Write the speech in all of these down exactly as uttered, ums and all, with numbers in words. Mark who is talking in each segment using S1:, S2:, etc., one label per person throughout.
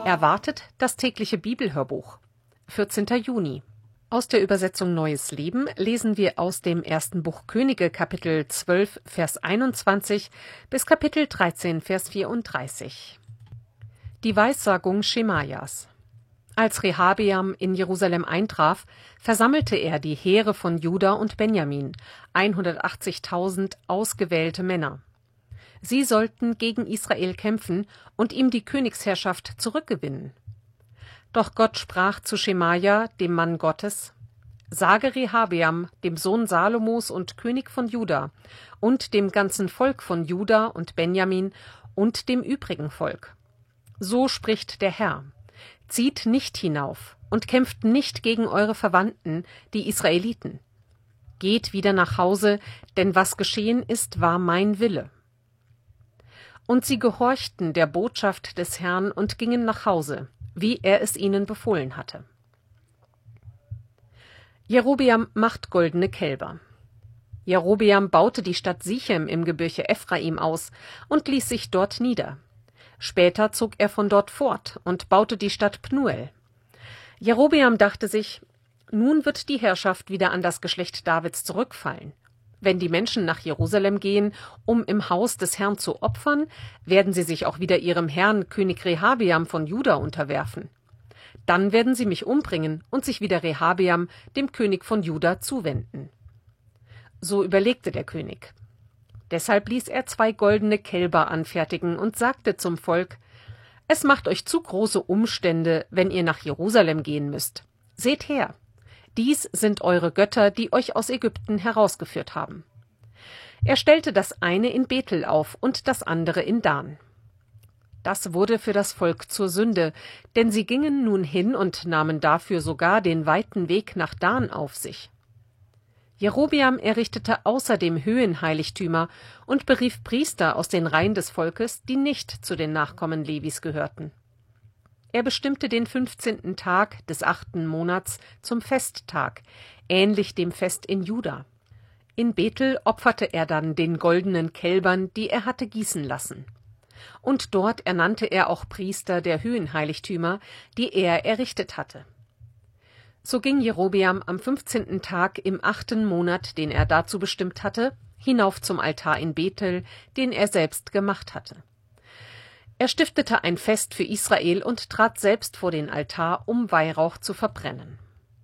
S1: Erwartet das tägliche Bibelhörbuch. vierzehnter Juni. Aus der Übersetzung Neues Leben lesen wir aus dem ersten Buch Könige, Kapitel zwölf, Vers einundzwanzig bis Kapitel dreizehn, Vers vierunddreißig. Die Weissagung Schemajas. Als Rehabeam in Jerusalem eintraf, versammelte er die Heere von Juda und Benjamin, hundertachtzigtausend ausgewählte Männer. Sie sollten gegen Israel kämpfen und ihm die Königsherrschaft zurückgewinnen. Doch Gott sprach zu Schemaja, dem Mann Gottes: Sage Rehabeam, dem Sohn Salomos und König von Juda, und dem ganzen Volk von Juda und Benjamin und dem übrigen Volk: So spricht der Herr: Zieht nicht hinauf und kämpft nicht gegen eure Verwandten, die Israeliten. Geht wieder nach Hause, denn was geschehen ist, war mein Wille. Und sie gehorchten der Botschaft des Herrn und gingen nach Hause, wie er es ihnen befohlen hatte. Jerobeam macht goldene Kälber. Jerobeam baute die Stadt Sichem im Gebirge Ephraim aus und ließ sich dort nieder. Später zog er von dort fort und baute die Stadt Pnuel. Jerobeam dachte sich: Nun wird die Herrschaft wieder an das Geschlecht Davids zurückfallen. Wenn die Menschen nach Jerusalem gehen, um im Haus des Herrn zu opfern, werden sie sich auch wieder ihrem Herrn König Rehabeam von Juda unterwerfen. Dann werden sie mich umbringen und sich wieder Rehabeam, dem König von Juda, zuwenden. So überlegte der König. Deshalb ließ er zwei goldene Kälber anfertigen und sagte zum Volk: Es macht euch zu große Umstände, wenn ihr nach Jerusalem gehen müsst. Seht her! Dies sind eure Götter, die euch aus Ägypten herausgeführt haben. Er stellte das eine in Bethel auf und das andere in Dan. Das wurde für das Volk zur Sünde, denn sie gingen nun hin und nahmen dafür sogar den weiten Weg nach Dan auf sich. Jerobeam errichtete außerdem Höhenheiligtümer und berief Priester aus den Reihen des Volkes, die nicht zu den Nachkommen Levis gehörten. Er bestimmte den fünfzehnten Tag des achten Monats zum Festtag, ähnlich dem Fest in Juda. In Bethel opferte er dann den goldenen Kälbern, die er hatte gießen lassen. Und dort ernannte er auch Priester der Höhenheiligtümer, die er errichtet hatte. So ging Jerobeam am fünfzehnten Tag im achten Monat, den er dazu bestimmt hatte, hinauf zum Altar in Bethel, den er selbst gemacht hatte. Er stiftete ein Fest für Israel und trat selbst vor den Altar, um Weihrauch zu verbrennen.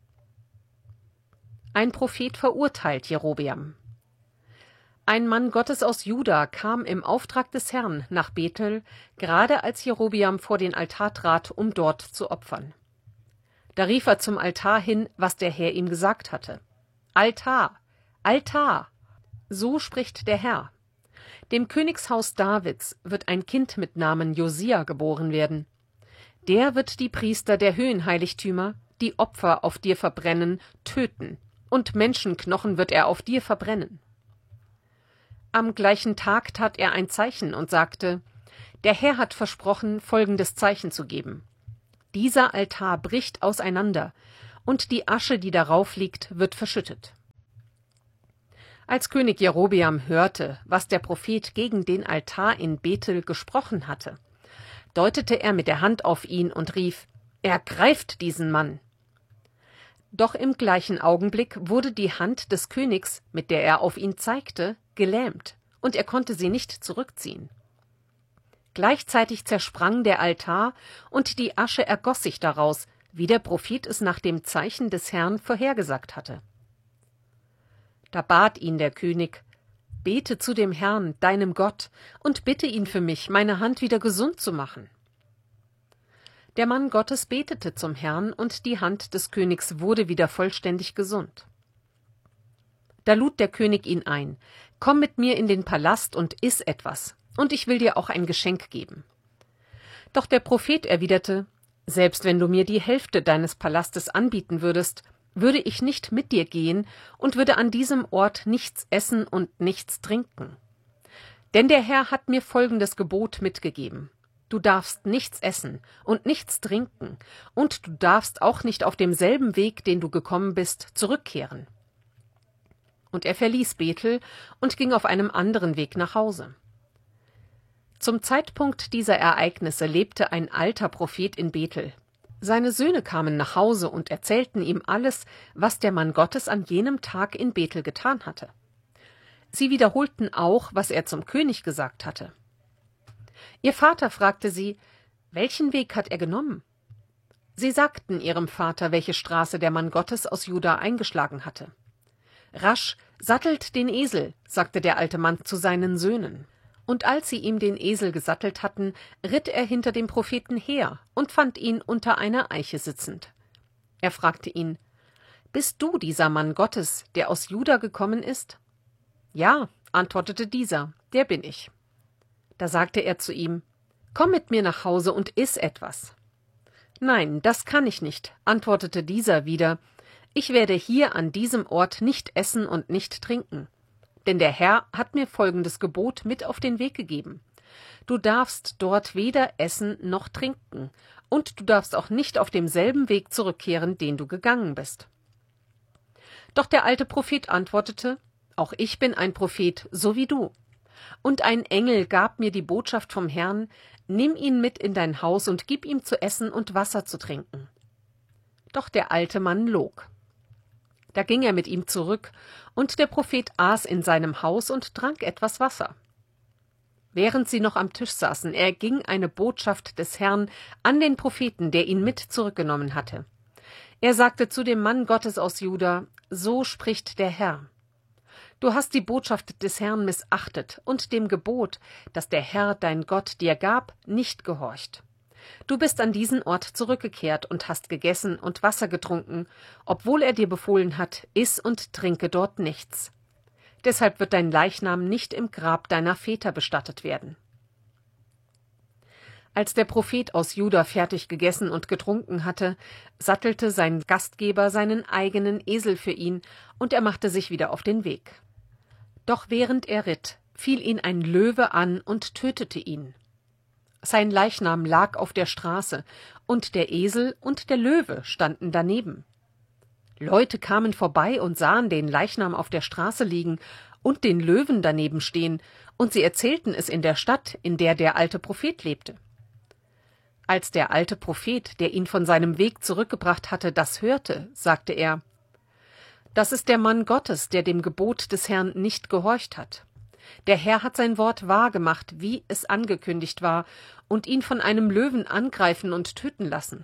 S1: Ein Prophet verurteilt Jerobeam. Ein Mann Gottes aus Juda kam im Auftrag des Herrn nach Bethel, gerade als Jerobeam vor den Altar trat, um dort zu opfern. Da rief er zum Altar hin, was der Herr ihm gesagt hatte: Altar, Altar! So spricht der Herr: Dem Königshaus Davids wird ein Kind mit Namen Josia geboren werden. Der wird die Priester der Höhenheiligtümer, die Opfer auf dir verbrennen, töten, und Menschenknochen wird er auf dir verbrennen. Am gleichen Tag tat er ein Zeichen und sagte: Der Herr hat versprochen, folgendes Zeichen zu geben: Dieser Altar bricht auseinander, und die Asche, die darauf liegt, wird verschüttet. Als König Jerobeam hörte, was der Prophet gegen den Altar in Bethel gesprochen hatte, deutete er mit der Hand auf ihn und rief: Ergreift diesen Mann! Doch im gleichen Augenblick wurde die Hand des Königs, mit der er auf ihn zeigte, gelähmt, und er konnte sie nicht zurückziehen. Gleichzeitig zersprang der Altar, und die Asche ergoss sich daraus, wie der Prophet es nach dem Zeichen des Herrn vorhergesagt hatte. Da bat ihn der König: Bete zu dem Herrn, deinem Gott, und bitte ihn für mich, meine Hand wieder gesund zu machen. Der Mann Gottes betete zum Herrn, und die Hand des Königs wurde wieder vollständig gesund. Da lud der König ihn ein: Komm mit mir in den Palast und iss etwas, und ich will dir auch ein Geschenk geben. Doch der Prophet erwiderte: Selbst wenn du mir die Hälfte deines Palastes anbieten würdest, würde ich nicht mit dir gehen und würde an diesem Ort nichts essen und nichts trinken. Denn der Herr hat mir folgendes Gebot mitgegeben: Du darfst nichts essen und nichts trinken, und du darfst auch nicht auf demselben Weg, den du gekommen bist, zurückkehren. Und er verließ Bethel und ging auf einem anderen Weg nach Hause. Zum Zeitpunkt dieser Ereignisse lebte ein alter Prophet in Bethel. Seine Söhne kamen nach Hause und erzählten ihm alles, was der Mann Gottes an jenem Tag in Bethel getan hatte. Sie wiederholten auch, was er zum König gesagt hatte. Ihr Vater fragte sie, welchen Weg hat er genommen? Sie sagten ihrem Vater, welche Straße der Mann Gottes aus Juda eingeschlagen hatte. »Rasch, sattelt den Esel«, sagte der alte Mann zu seinen Söhnen. Und als sie ihm den Esel gesattelt hatten, ritt er hinter dem Propheten her und fand ihn unter einer Eiche sitzend. Er fragte ihn, »Bist du dieser Mann Gottes, der aus Juda gekommen ist?« »Ja«, antwortete dieser, »der bin ich.« Da sagte er zu ihm, »Komm mit mir nach Hause und iss etwas.« »Nein, das kann ich nicht«, antwortete dieser wieder, »ich werde hier an diesem Ort nicht essen und nicht trinken. Denn der Herr hat mir folgendes Gebot mit auf den Weg gegeben. Du darfst dort weder essen noch trinken, und du darfst auch nicht auf demselben Weg zurückkehren, den du gegangen bist.« Doch der alte Prophet antwortete, »Auch ich bin ein Prophet, so wie du. Und ein Engel gab mir die Botschaft vom Herrn, nimm ihn mit in dein Haus und gib ihm zu essen und Wasser zu trinken.« Doch der alte Mann log. Da ging er mit ihm zurück, und der Prophet aß in seinem Haus und trank etwas Wasser. Während sie noch am Tisch saßen, erging eine Botschaft des Herrn an den Propheten, der ihn mit zurückgenommen hatte. Er sagte zu dem Mann Gottes aus Juda, »So spricht der Herr. Du hast die Botschaft des Herrn missachtet und dem Gebot, das der Herr, dein Gott, dir gab, nicht gehorcht. Du bist an diesen Ort zurückgekehrt und hast gegessen und Wasser getrunken, obwohl er dir befohlen hat, iss und trinke dort nichts. Deshalb wird dein Leichnam nicht im Grab deiner Väter bestattet werden.« Als der Prophet aus Juda fertig gegessen und getrunken hatte, sattelte sein Gastgeber seinen eigenen Esel für ihn, und er machte sich wieder auf den Weg. Doch während er ritt, fiel ihn ein Löwe an und tötete ihn. Sein Leichnam lag auf der Straße, und der Esel und der Löwe standen daneben. Leute kamen vorbei und sahen den Leichnam auf der Straße liegen und den Löwen daneben stehen, und sie erzählten es in der Stadt, in der der alte Prophet lebte. Als der alte Prophet, der ihn von seinem Weg zurückgebracht hatte, das hörte, sagte er, »Das ist der Mann Gottes, der dem Gebot des Herrn nicht gehorcht hat. Der Herr hat sein Wort wahrgemacht, wie es angekündigt war, und ihn von einem Löwen angreifen und töten lassen.«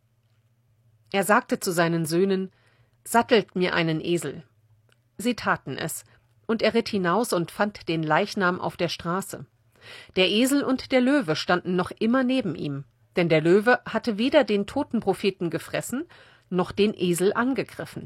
S1: Er sagte zu seinen Söhnen, »Sattelt mir einen Esel.« Sie taten es, und er ritt hinaus und fand den Leichnam auf der Straße. Der Esel und der Löwe standen noch immer neben ihm, denn der Löwe hatte weder den toten Propheten gefressen, noch den Esel angegriffen.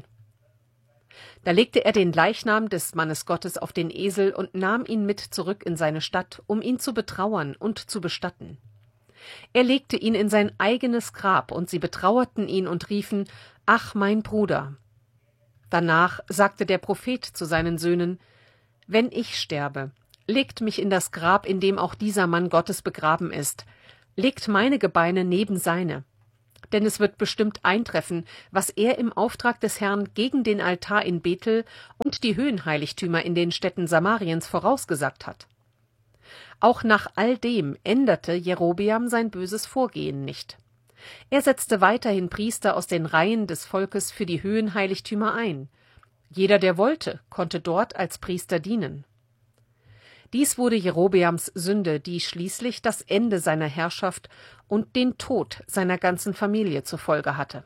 S1: Da legte er den Leichnam des Mannes Gottes auf den Esel und nahm ihn mit zurück in seine Stadt, um ihn zu betrauern und zu bestatten. Er legte ihn in sein eigenes Grab, und sie betrauerten ihn und riefen, »Ach, mein Bruder!« Danach sagte der Prophet zu seinen Söhnen, »Wenn ich sterbe, legt mich in das Grab, in dem auch dieser Mann Gottes begraben ist, legt meine Gebeine neben seine. Denn es wird bestimmt eintreffen, was er im Auftrag des Herrn gegen den Altar in Bethel und die Höhenheiligtümer in den Städten Samariens vorausgesagt hat.« Auch nach all dem änderte Jerobeam sein böses Vorgehen nicht. Er setzte weiterhin Priester aus den Reihen des Volkes für die Höhenheiligtümer ein. Jeder, der wollte, konnte dort als Priester dienen. Dies wurde Jerobeams Sünde, die schließlich das Ende seiner Herrschaft und den Tod seiner ganzen Familie zur Folge hatte.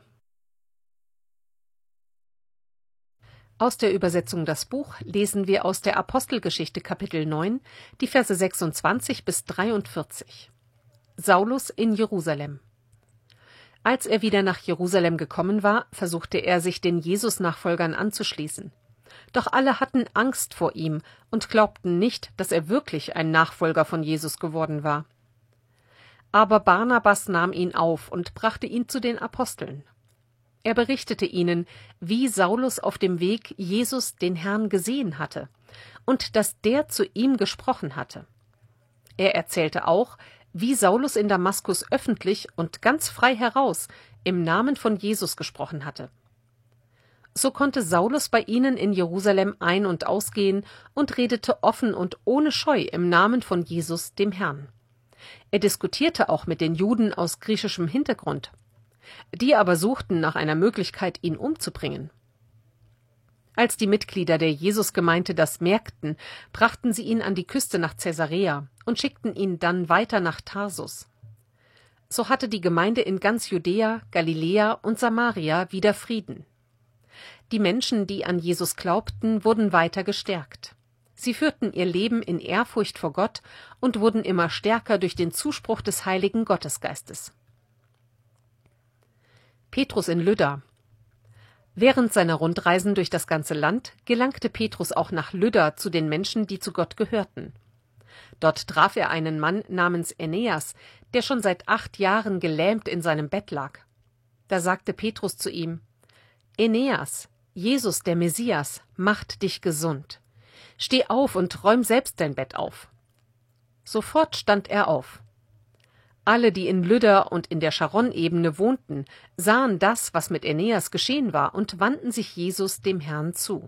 S1: Aus der Übersetzung Das Buch lesen wir aus der Apostelgeschichte Kapitel neun, die Verse sechsundzwanzig bis dreiundvierzig. Saulus in Jerusalem. Als er wieder nach Jerusalem gekommen war, versuchte er, sich den Jesus-Nachfolgern anzuschließen. Doch alle hatten Angst vor ihm und glaubten nicht, dass er wirklich ein Nachfolger von Jesus geworden war. Aber Barnabas nahm ihn auf und brachte ihn zu den Aposteln. Er berichtete ihnen, wie Saulus auf dem Weg Jesus den Herrn gesehen hatte und dass der zu ihm gesprochen hatte. Er erzählte auch, wie Saulus in Damaskus öffentlich und ganz frei heraus im Namen von Jesus gesprochen hatte. So konnte Saulus bei ihnen in Jerusalem ein- und ausgehen und redete offen und ohne Scheu im Namen von Jesus, dem Herrn. Er diskutierte auch mit den Juden aus griechischem Hintergrund. Die aber suchten nach einer Möglichkeit, ihn umzubringen. Als die Mitglieder der Jesusgemeinde das merkten, brachten sie ihn an die Küste nach Caesarea und schickten ihn dann weiter nach Tarsus. So hatte die Gemeinde in ganz Judäa, Galiläa und Samaria wieder Frieden. Die Menschen, die an Jesus glaubten, wurden weiter gestärkt. Sie führten ihr Leben in Ehrfurcht vor Gott und wurden immer stärker durch den Zuspruch des Heiligen Gottesgeistes. Petrus in Lydda. Während seiner Rundreisen durch das ganze Land gelangte Petrus auch nach Lydda zu den Menschen, die zu Gott gehörten. Dort traf er einen Mann namens Aeneas, der schon seit acht Jahren gelähmt in seinem Bett lag. Da sagte Petrus zu ihm: Aeneas, Jesus, der Messias, macht dich gesund. Steh auf und räum selbst dein Bett auf. Sofort stand er auf. Alle, die in Lydda und in der Charon-Ebene wohnten, sahen das, was mit Aeneas geschehen war, und wandten sich Jesus, dem Herrn, zu.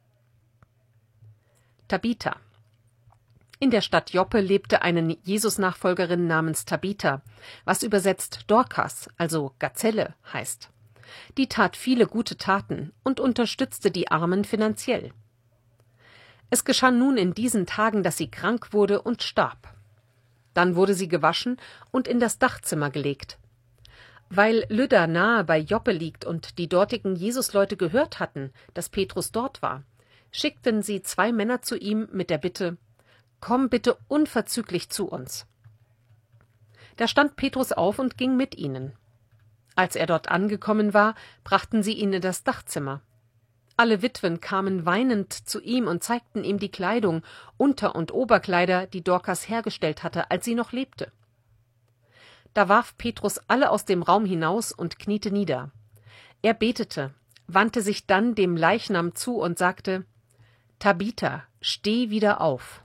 S1: Tabitha. In der Stadt Joppe lebte eine Jesus-Nachfolgerin namens Tabitha, was übersetzt Dorkas, also Gazelle, heißt. Die tat viele gute Taten und unterstützte die Armen finanziell. Es geschah nun in diesen Tagen, dass sie krank wurde und starb. Dann wurde sie gewaschen und in das Dachzimmer gelegt. Weil Lydda nahe bei Joppe liegt und die dortigen Jesusleute gehört hatten, dass Petrus dort war, schickten sie zwei Männer zu ihm mit der Bitte: Komm bitte unverzüglich zu uns. Da stand Petrus auf und ging mit ihnen. Als er dort angekommen war, brachten sie ihn in das Dachzimmer. Alle Witwen kamen weinend zu ihm und zeigten ihm die Kleidung, Unter- und Oberkleider, die Dorkas hergestellt hatte, als sie noch lebte. Da warf Petrus alle aus dem Raum hinaus und kniete nieder. Er betete, wandte sich dann dem Leichnam zu und sagte: Tabitha, steh wieder auf.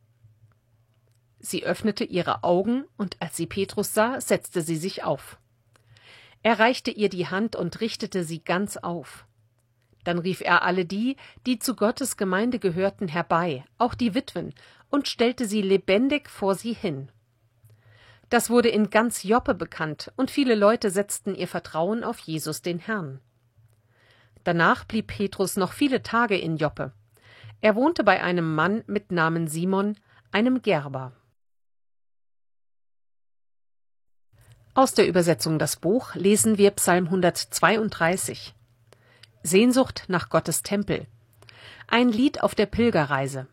S1: Sie öffnete ihre Augen, und als sie Petrus sah, setzte sie sich auf. Er reichte ihr die Hand und richtete sie ganz auf. Dann rief er alle die, die zu Gottes Gemeinde gehörten, herbei, auch die Witwen, und stellte sie lebendig vor sie hin. Das wurde in ganz Joppe bekannt, und viele Leute setzten ihr Vertrauen auf Jesus, den Herrn. Danach blieb Petrus noch viele Tage in Joppe. Er wohnte bei einem Mann mit Namen Simon, einem Gerber. Aus der Übersetzung Das Buch lesen wir Psalm hundertzweiunddreißig. Sehnsucht nach Gottes Tempel. Ein Lied auf der Pilgerreise.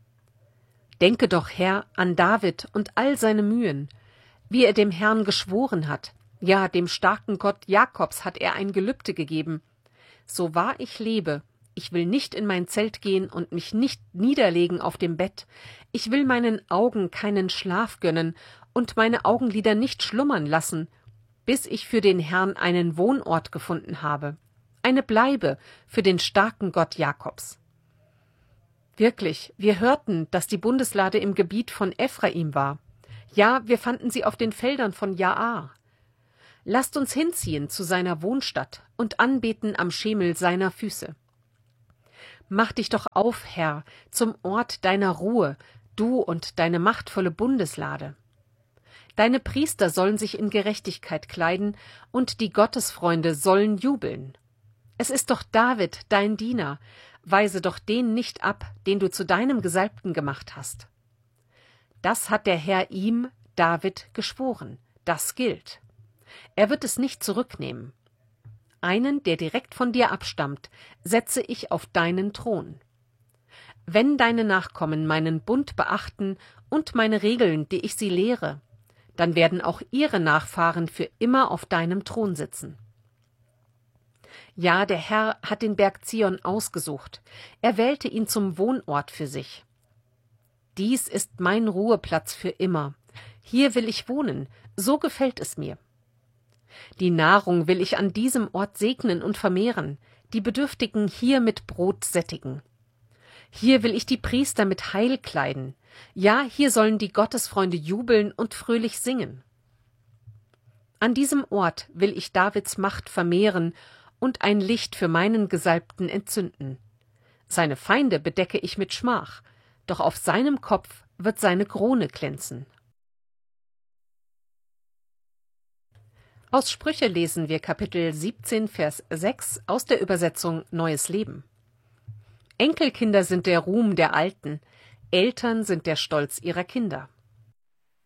S1: Denke doch, Herr, an David und all seine Mühen, wie er dem Herrn geschworen hat. Ja, dem starken Gott Jakobs hat er ein Gelübde gegeben. So wahr ich lebe, ich will nicht in mein Zelt gehen und mich nicht niederlegen auf dem Bett. Ich will meinen Augen keinen Schlaf gönnen und meine Augenlider nicht schlummern lassen, bis ich für den Herrn einen Wohnort gefunden habe, eine Bleibe für den starken Gott Jakobs. Wirklich, wir hörten, dass die Bundeslade im Gebiet von Ephraim war. Ja, wir fanden sie auf den Feldern von Jaar. Lasst uns hinziehen zu seiner Wohnstadt und anbeten am Schemel seiner Füße. Mach dich doch auf, Herr, zum Ort deiner Ruhe, du und deine machtvolle Bundeslade. Deine Priester sollen sich in Gerechtigkeit kleiden, und die Gottesfreunde sollen jubeln. Es ist doch David, dein Diener, weise doch den nicht ab, den du zu deinem Gesalbten gemacht hast. Das hat der Herr ihm, David, geschworen, das gilt. Er wird es nicht zurücknehmen. Einen, der direkt von dir abstammt, setze ich auf deinen Thron. Wenn deine Nachkommen meinen Bund beachten und meine Regeln, die ich sie lehre, dann werden auch ihre Nachfahren für immer auf deinem Thron sitzen. Ja, der Herr hat den Berg Zion ausgesucht. Er wählte ihn zum Wohnort für sich. Dies ist mein Ruheplatz für immer. Hier will ich wohnen, so gefällt es mir. Die Nahrung will ich an diesem Ort segnen und vermehren, die Bedürftigen hier mit Brot sättigen. Hier will ich die Priester mit Heil kleiden. Ja, hier sollen die Gottesfreunde jubeln und fröhlich singen. An diesem Ort will ich Davids Macht vermehren und ein Licht für meinen Gesalbten entzünden. Seine Feinde bedecke ich mit Schmach, doch auf seinem Kopf wird seine Krone glänzen. Aus Sprüche lesen wir Kapitel siebzehn, Vers sechs aus der Übersetzung Neues Leben. Enkelkinder sind der Ruhm der Alten, Eltern sind der Stolz ihrer Kinder.